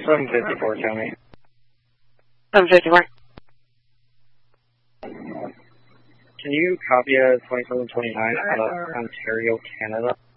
754, tell me. 754. Can you copy a 2729 out of Ontario, Canada?